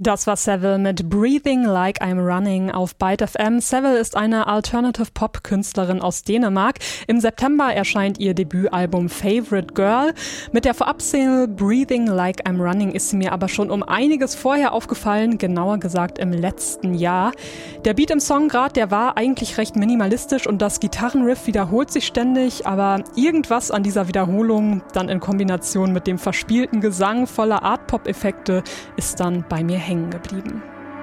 Das war Seville mit Breathing Like I'm Running auf Byte FM. Seville ist eine Alternative-Pop-Künstlerin aus Dänemark. Im September erscheint ihr Debütalbum Favorite Girl. Mit der Vorab-Single Breathing Like I'm Running ist sie mir aber schon um einiges vorher aufgefallen, genauer gesagt im letzten Jahr. Der Beat im Song gerade, der war eigentlich recht minimalistisch und das Gitarrenriff wiederholt sich ständig, aber irgendwas an dieser Wiederholung, dann in Kombination mit dem verspielten Gesang voller Art-Pop-Effekte, ist dann bei mir hängen geblieben.